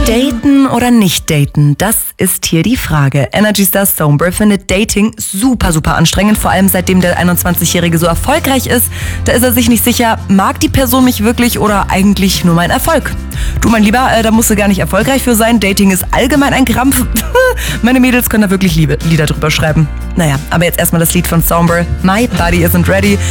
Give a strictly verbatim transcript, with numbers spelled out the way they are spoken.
Daten oder nicht daten? Das ist hier die Frage. Energy Star Sombra findet Dating super, super anstrengend. Vor allem seitdem der einundzwanzigjährige so erfolgreich ist. Da ist er sich nicht sicher, mag die Person mich wirklich oder eigentlich nur mein Erfolg? Du, mein Lieber, äh, da musst du gar nicht erfolgreich für sein. Dating ist allgemein ein Krampf. Meine Mädels können da wirklich Liebe Lieder drüber schreiben. Naja, aber jetzt erstmal das Lied von Sombra, My Body Isn't Ready.